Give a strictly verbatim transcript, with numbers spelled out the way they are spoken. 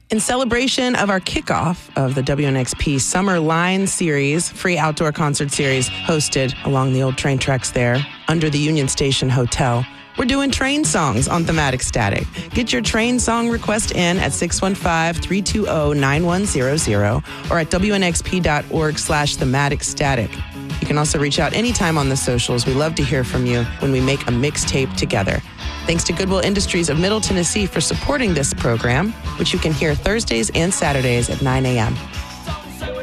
In celebration of our kickoff of the W N X P Summer Line Series, free outdoor concert series hosted along the old train tracks there under the Union Station Hotel, we're doing train songs on Thematic Static. Get your train song request in at six one five, three two zero, nine one zero zero or at wnxp.org slash thematic static. You can also reach out anytime on the socials. We love to hear from you when we make a mixtape together. Thanks to Goodwill Industries of Middle Tennessee for supporting this program, which you can hear Thursdays and Saturdays at nine a.m.